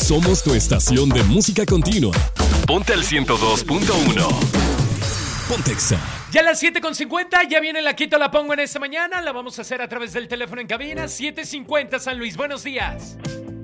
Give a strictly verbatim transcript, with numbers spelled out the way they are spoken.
Somos tu estación de música continua. Ponte al ciento dos punto uno. Pontexa. Ya a las siete con cincuenta, ya viene la Quito La Pongo en esta mañana. La vamos a hacer a través del teléfono en cabina. siete cincuenta San Luis, buenos días.